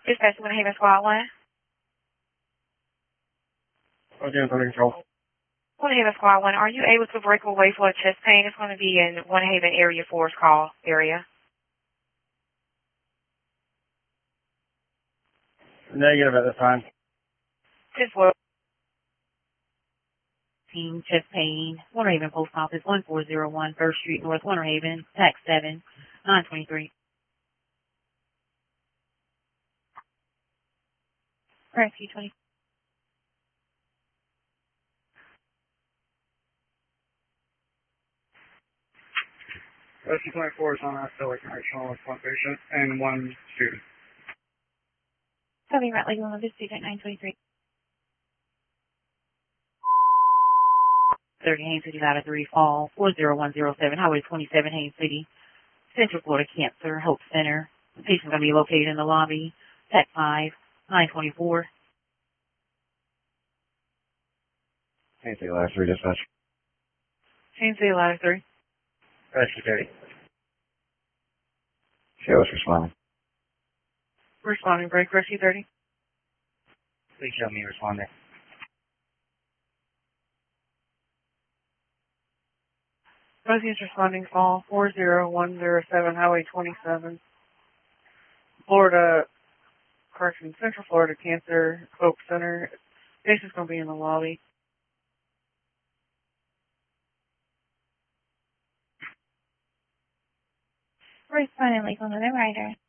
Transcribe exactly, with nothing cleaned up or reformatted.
Dispatch Winter Haven Squad one. Again, under control. Winter Haven Squad one, are you able to break away for a chest pain? It's going to be in Winter Haven area Forest Call area. Negative at this time. Just well. Team chest pain. Winter Haven Post Office one four zero one First Street North, Winter Haven, tax seven nine twenty-three. Rescue twenty. Rescue twenty-four is on that still correctional with one patient and one student. Copy, Rat Legal Number Student nine twenty-three. thirty Haines City, Ladder three, Fall, four zero one zero seven, Highway twenty-seven, Haines City, Central Florida Cancer Hope Center. The patient's going to be located in the lobby, Tech five nine twenty-four. Haines City, Ladder three, dispatch. Haines City, Ladder three. Rescue thirty. Show us responding. Responding break, Rescue thirty. Please show me responding. Residents responding Fall four zero one zero seven, Highway twenty-seven, Florida, correction, Central Florida Cancer Hope Center. Patient's going to be in the lobby. Responding legal to the writer.